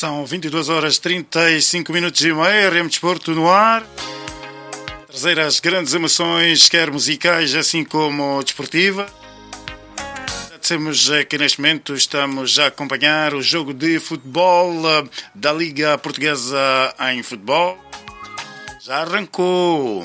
São 22 horas 35 minutos e meia, RM Desporto no ar. Trazer as grandes emoções, quer musicais assim como desportiva. Dissemos que neste momento estamos a acompanhar o jogo de futebol da Liga Portuguesa em Futebol. Já arrancou.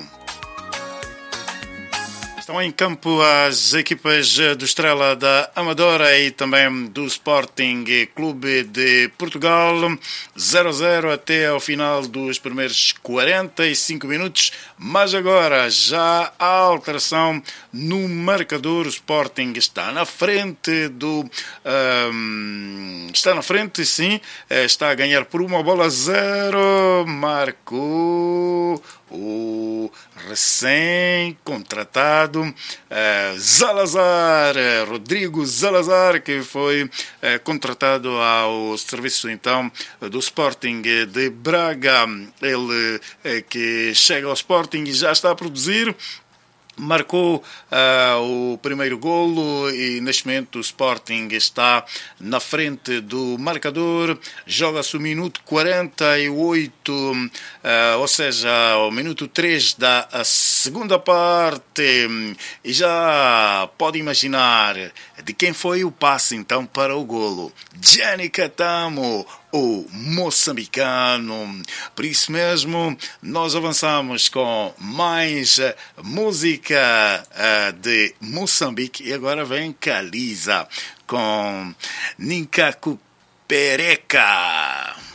Estão em campo as equipas do Estrela da Amadora e também do Sporting Clube de Portugal. 0-0 até ao final dos primeiros 45 minutos. Mas agora já há alteração no marcador. O Sporting está na frente está na frente, sim. Está a ganhar por 1-0. Marcou o recém-contratado Zalazar, Rodrigo Zalazar, que foi contratado ao serviço então do Sporting de Braga. Ele que chega ao Sporting e já está a produzir. Marcou o primeiro golo e neste momento o Sporting está na frente do marcador. Joga-se o minuto 48, ou seja, o minuto 3 da segunda parte. E já pode imaginar de quem foi o passe então para o golo. Gianni Catamo, o moçambicano. Por isso mesmo, nós avançamos com mais música de Moçambique. E agora vem Caliza com Ninkaku Pereka.